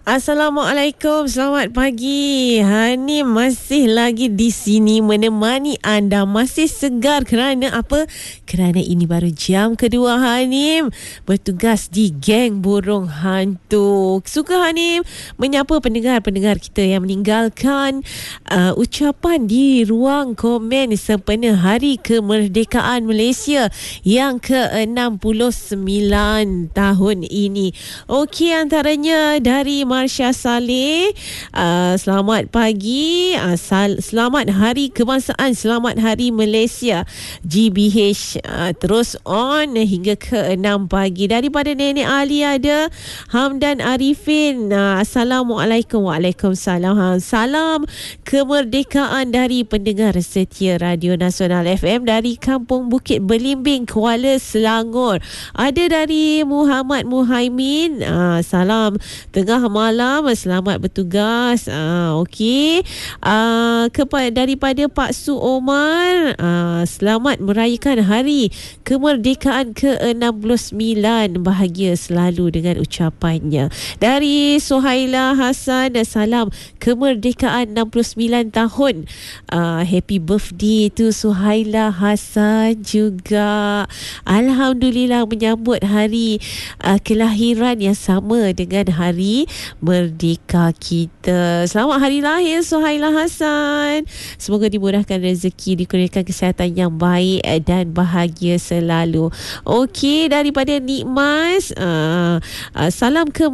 Assalamualaikum, selamat pagi. Hanim masih lagi di sini menemani anda, masih segar. Kerana apa? Kerana ini baru jam kedua Hanim bertugas di Geng Burung Hantu. Suka Hanim menyapa pendengar-pendengar kita yang meninggalkan ucapan di ruang komen sempena Hari Kemerdekaan Malaysia yang ke-69 tahun ini. Okey, antaranya dari Marsha Saleh, selamat pagi, selamat Hari Kebangsaan, selamat Hari Malaysia. GBH terus on hingga ke 6 pagi. Daripada Nenek Ali ada Hamdan Arifin, Assalamualaikum. Waalaikumsalam. Salam kemerdekaan dari pendengar setia Radio Nasional FM dari Kampung Bukit Belimbing, Kuala Selangor. Ada dari Muhammad Muhaimin, salam tengah malam, selamat bertugas. Okey. Daripada Pak Su Omar, selamat merayakan Hari Kemerdekaan ke-69. Bahagia selalu dengan ucapannya. Dari Suhaila Hassan, salam kemerdekaan 69 tahun. Happy birthday to Suhaila Hassan juga. Alhamdulillah menyambut hari kelahiran yang sama dengan hari merdeka kita. Selamat hari lahir Suhaila Hassan. Semoga dimurahkan rezeki, dikurniakan kesihatan yang baik dan bahagia selalu. Okey, daripada Nikmas, salam ke